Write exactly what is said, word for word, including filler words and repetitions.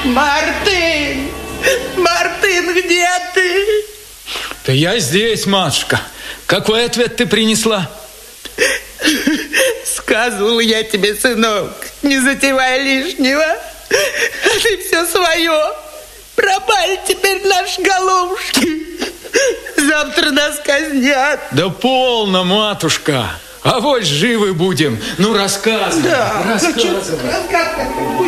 Мартын! Мартын, где ты? Да я здесь, матушка. Какой ответ ты принесла? Сказывал я тебе, сынок, не затевай лишнего. А ты все свое. Пропали теперь наши головушки. Завтра нас казнят. Да полно, матушка. Авось живы будем. Ну, рассказывай. Да, рассказывай.